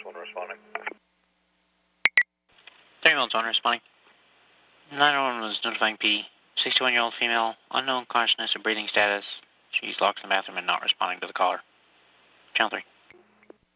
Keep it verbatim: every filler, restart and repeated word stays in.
one responding. three one one responding. nine one one was notifying P. sixty-one-year-old female, unknown consciousness or breathing status. She's locked in the bathroom and not responding to the caller. Channel three.